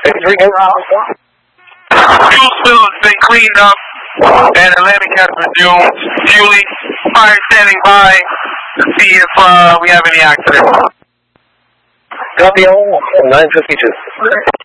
Fuel spill has been cleaned up, and the landing has resumed fueling. Fire standing by to see if we have any accidents. Copy all, 952.